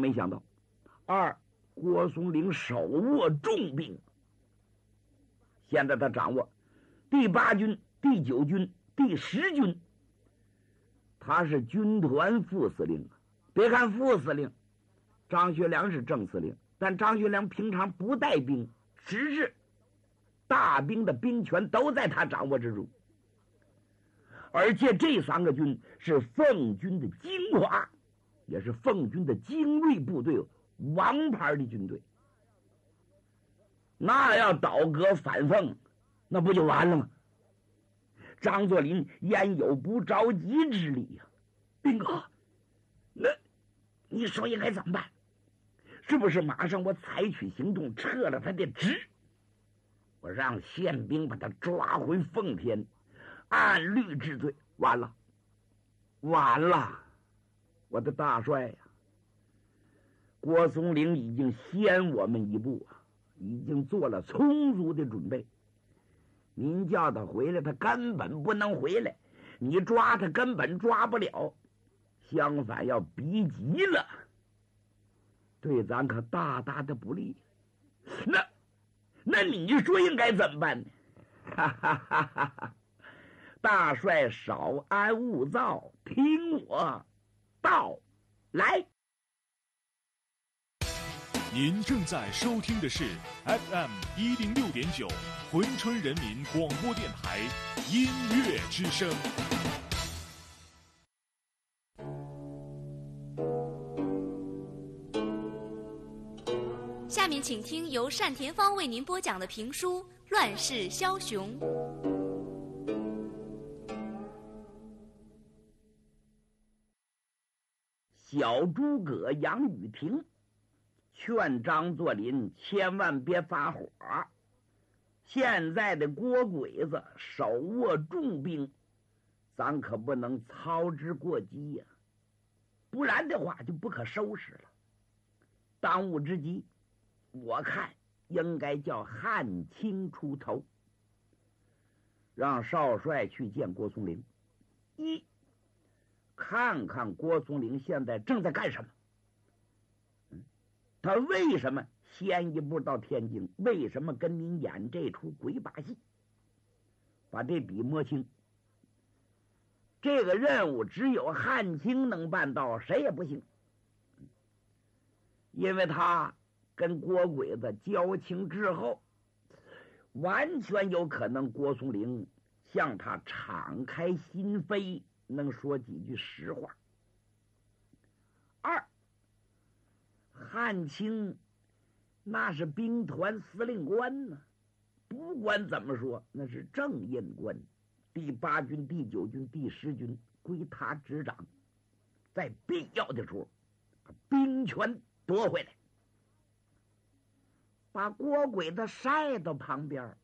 没想到，二郭松龄手握重兵，现在他掌握第8军、第9军、第10军，他是军团副司令啊。别看副司令张学良是正司令，但张学良平常不带兵，只是大兵的兵权都在他掌握之中。而且这3个军是奉军的精华，也是奉军的精锐部队，王牌的军队。那要倒戈反奉，那不就完了吗？张作霖焉有不着急之理呀？兵哥，那你说应该怎么办？是不是马上我采取行动撤了他的职？我让宪兵把他抓回奉天，按律治罪。完了，完了！我的大帅呀，郭松龄已经先我们一步啊，已经做了充足的准备。您叫他回来，他根本不能回来；你抓他，根本抓不了。相反，要逼急了，对咱可大大的不利。那你说应该怎么办呢？哈哈哈哈哈！大帅少安勿躁，听我道来。 您正在收听的是 FM106.9珲春人民广播电台音乐之声。 下面请听由单田芳为您播讲的评书《乱世枭雄》。 小诸葛杨雨婷劝张作霖千万别发火，现在的郭鬼子手握重兵，咱可不能操之过急呀，不然的话就不可收拾了。当务之急，我看应该叫汉卿出头，让少帅去见郭松龄，看看郭松龄现在正在干什么。他为什么先一步到天津？为什么跟您演这出鬼把戏？把这笔摸清。这个任务只有汉卿能办到，谁也不行。因为他跟郭鬼子交情之后，完全有可能郭松龄向他敞开心扉，能说几句实话。二，汉卿那是兵团司令官呢，不管怎么说那是正印官，第8军、第9军、第10军归他执掌，在必要的时候把兵权夺回来，把郭鬼子晒到旁边。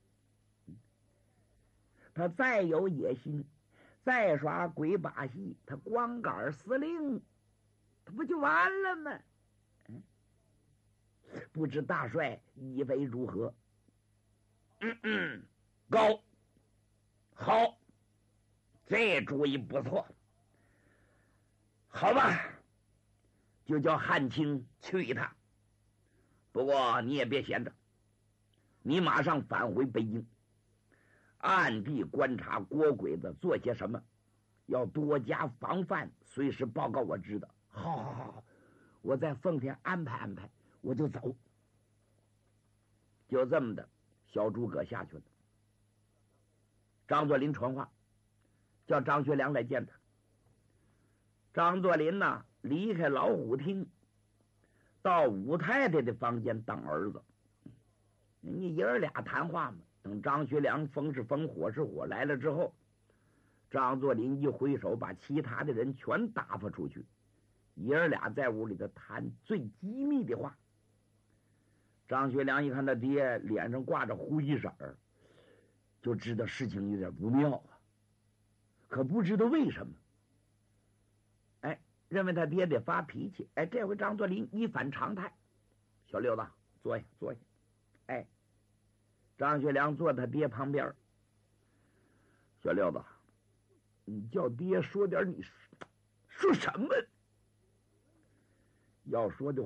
他再有野心，再耍鬼把戏，他光杆司令，他不就完了吗？不知大帅以为如何？高，好，这主意不错。好吧，就叫汉卿去一趟。不过你也别闲着，你马上返回北京，暗地观察郭鬼子做些什么，要多加防范，随时报告我知道。好，我在奉天安排安排，我就走。就这么的，小诸葛下去了。张作霖传话，叫张学良来见他。张作霖呢，离开老虎厅，到武太太的房间当儿子。人家爷儿俩谈话嘛，等张学良风是风，火是火来了之后，张作霖一挥手，把其他的人全打发出去。爷儿俩在屋里头谈最机密的话。张学良一看他爹脸上挂着灰色儿，就知道事情有点不妙啊，可不知道为什么。认为他爹得发脾气。这回张作霖一反常态，小六子坐下坐下。张学良坐他爹旁边。小六子，你叫爹说点你说什么？要说的